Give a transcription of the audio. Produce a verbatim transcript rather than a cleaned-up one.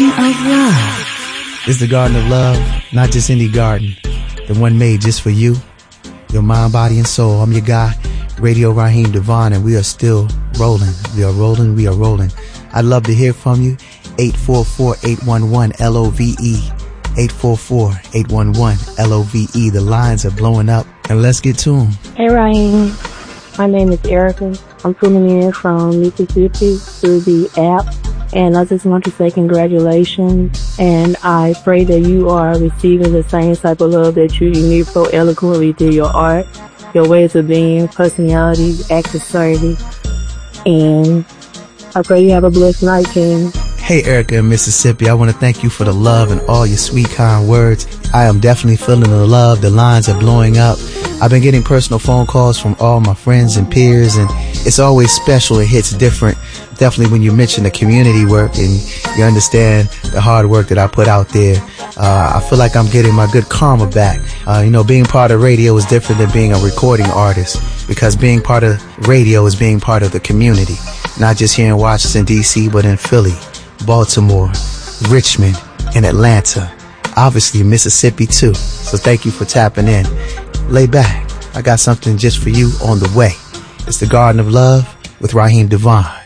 Garden of Love. It's the Garden of Love, not just any garden, the one made just for you, your mind, body, and soul. I'm your guy, Radio Raheem Devon, and we are still rolling. We are rolling, we are rolling. I'd love to hear from you. eight four four, eight one one, L O V E. eight four four, eight one one, L O V E. The lines are blowing up, and let's get to them. Hey, Raheem. My name is Erica. I'm tuning in from Mississippi through the app, and I just want to say congratulations, and I pray that you are receiving the same type of love that you need so eloquently through your art, your ways of being, personality, accessory, and I pray you have a blessed night, King. Hey, Erica in Mississippi, I want to thank you for the love and all your sweet, kind words. I am definitely feeling the love. The lines are blowing up. I've been getting personal phone calls from all my friends and peers, and it's always special. It hits different. Definitely when you mention the community work and you understand the hard work that I put out there. Uh, I feel like I'm getting my good karma back. Uh, you know, being part of radio is different than being a recording artist, because being part of radio is being part of the community, not just here in Washington, D C, but in Philly, Baltimore, Richmond, and Atlanta. Obviously Mississippi too. So thank you for tapping in. Lay back. I got something just for you on the way. It's the Garden of Love with Raheem Devon.